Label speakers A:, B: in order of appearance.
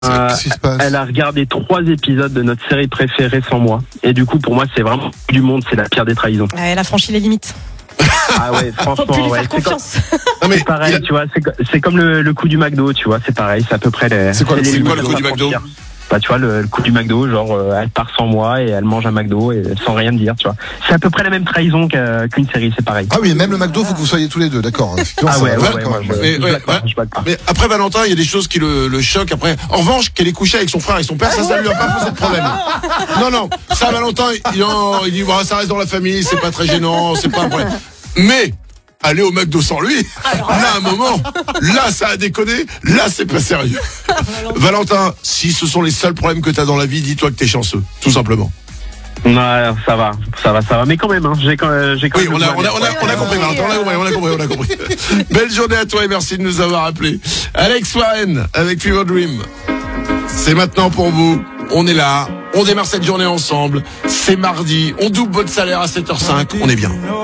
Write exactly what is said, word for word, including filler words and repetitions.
A: Euh, Qu'est-ce qui se passe ?
B: Elle a regardé trois épisodes de notre série préférée sans moi. Et du coup, pour moi, c'est vraiment du monde, c'est la pire des trahisons.
C: Elle a franchi les limites.
B: Ah ouais, franchement,
C: Faut plus lui
B: ouais.
C: faire
B: C'est, comme,
C: confiance.
A: Non, mais
B: c'est pareil,
A: il a-
B: tu vois. C'est, c'est comme le, le coup du McDo, tu vois. C'est pareil, c'est à peu près les.
A: C'est quoi-
B: les
A: c'est
B: limites
A: quoi le
B: de
A: coup
B: la
A: du McDo ?
B: frontière. Bah, tu vois, le, le coup du McDo, genre, euh, elle part sans moi et elle mange un McDo et sans rien me dire, tu vois. C'est à peu près la même trahison qu'à- qu'une série, c'est pareil.
A: Ah oui, même le McDo, faut que vous soyez tous les deux, d'accord. Effectivement,
B: Ah
A: ça
B: ouais,
A: va
B: ouais,
A: mal,
B: ouais,
A: quand
B: ouais,
A: même.
B: ouais.
D: Mais,
B: Je
D: ouais,
B: blague pas,
D: ouais.
B: je blague pas.
D: Mais après Valentin, il y a des choses qui le, le choquent. Après, en revanche, qu'elle est couchée avec son frère et son père, ça, ça lui a pas posé de problème. Non, non, ça, Valentin, il, non, il dit, voilà, ça reste dans la famille, c'est pas très gênant, c'est pas un problème. Mais aller au McDo sans lui, là, à un moment, là, ça a déconné, là, c'est pas sérieux. Valentin, si ce sont les seuls problèmes que t'as dans la vie, dis-toi que t'es chanceux, tout simplement.
B: Ouais, ça va, ça va, ça va. Mais quand même, hein, j'ai quand, j'ai quand
D: Oui,
B: même.
D: on
B: le
D: a,
B: droit
D: on a,
B: d'être-
D: on a, on a compris, Valentin, on a compris, on a compris, on a compris. Belle journée à toi et merci de nous avoir appelés. Alex Warren avec Fever Dream. C'est maintenant pour vous. On est là. On démarre cette journée ensemble. C'est mardi. On double votre salaire à sept heures cinq. On est bien.